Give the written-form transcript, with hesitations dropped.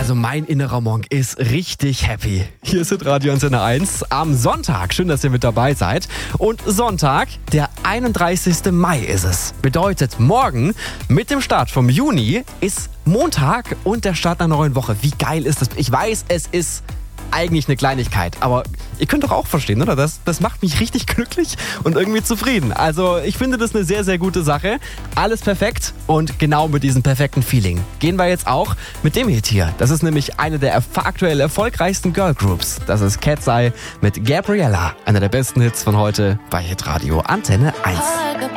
Also mein innerer Monk ist richtig happy. Hier ist Radio Antenne 1 am Sonntag. Schön, dass ihr mit dabei seid. Und Sonntag, der 31. Mai ist es. Bedeutet, morgen mit dem Start vom Juni ist Montag und der Start einer neuen Woche. Wie geil ist das? Ich weiß, es ist eigentlich eine Kleinigkeit, aber ihr könnt doch auch verstehen, oder? Das macht mich richtig glücklich und irgendwie zufrieden. Also ich finde das eine sehr, sehr gute Sache. Alles perfekt und genau mit diesem perfekten Feeling gehen wir jetzt auch mit dem Hit hier. Das ist nämlich eine der aktuell erfolgreichsten Girlgroups. Das ist Cat's Eye mit Gabriella. Einer der besten Hits von heute bei Hitradio Antenne 1.